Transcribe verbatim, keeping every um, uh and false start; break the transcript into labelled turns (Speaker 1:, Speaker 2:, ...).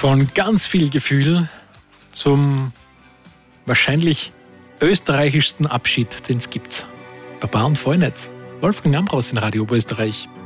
Speaker 1: Von ganz viel Gefühl zum wahrscheinlich österreichischsten Abschied, den es gibt. Baba und Vollnetz. Wolfgang Ambros in Radio Oberösterreich.